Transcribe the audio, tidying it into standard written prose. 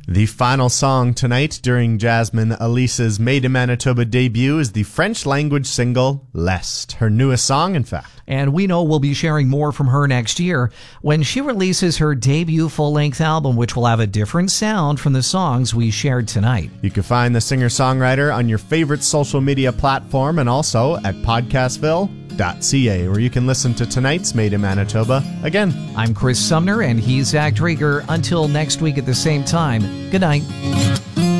The final song tonight during Jasmine Elise's Made in Manitoba debut is the French-language single L'Est, her newest song, in fact. And we know we'll be sharing more from her next year when she releases her debut full-length album, which will have a different sound from the songs we shared tonight. You can find the singer-songwriter on your favorite social media platform and also at podcastville.ca, where you can listen to tonight's Made in Manitoba again. I'm Chris Sumner, and he's Zach Drieger. Until next week at the same time, good night.